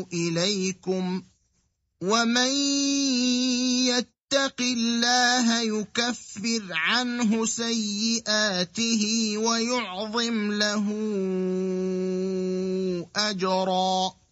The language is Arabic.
إليكم ومن يتق الله يكفر عنه سيئاته ويعظم له أجرا